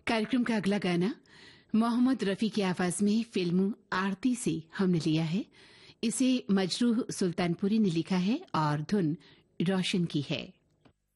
कार्यक्रम का अगला गाना मोहम्मद रफी की आवाज में फिल्म आरती से हमने लिया है। इसे मजरूह सुल्तानपुरी ने लिखा है और धुन रोशन की है।